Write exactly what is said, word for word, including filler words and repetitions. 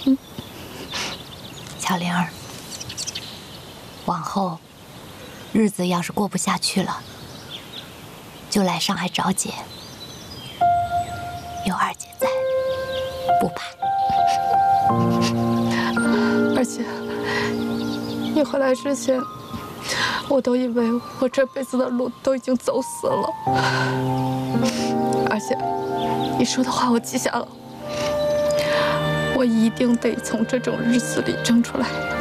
嗯，巧玲儿，往后日子要是过不下去了，就来上海找姐，有二姐在，不怕。 二姐，你回来之前，我都以为我这辈子的路都已经走死了。而且，你说的话我记下了，我一定得从这种日子里挣出来。